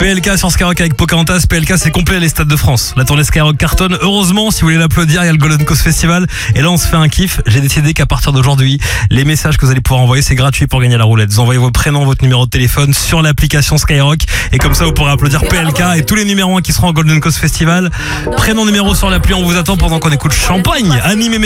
PLK sur Skyrock avec Pocahontas. PLK, c'est complet les stades de France. La tournée Skyrock cartonne. Heureusement, si vous voulez l'applaudir, il y a le Golden Coast Festival. Et là, on se fait un kiff. J'ai décidé qu'à partir d'aujourd'hui, les messages que vous allez pouvoir envoyer, c'est gratuit pour gagner la roulette. Vous envoyez vos prénoms, votre numéro de téléphone sur l'application Skyrock. Et comme ça, vous pourrez applaudir PLK et tous les numéros 1 qui seront au Golden Coast Festival. Prénom, numéro sur l'appli, on vous attend pendant qu'on écoute Champagne. Animé